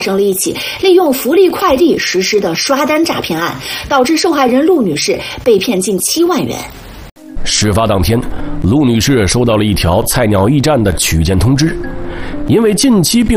生了一起利用福利快递实施的刷单诈骗案，导致受害人陆女士被骗近7万元。 事发当天，陆女士收到了一条菜鸟驿站的取件通知，因为近期并